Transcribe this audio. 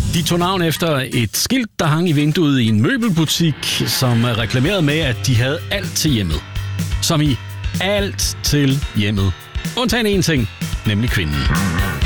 De tog navn efter et skilt, der hang i vinduet i en møbelbutik, som reklamerede med, at de havde alt til hjemmet. Som i alt til hjemmet. Undtagen en ting, nemlig kvinden.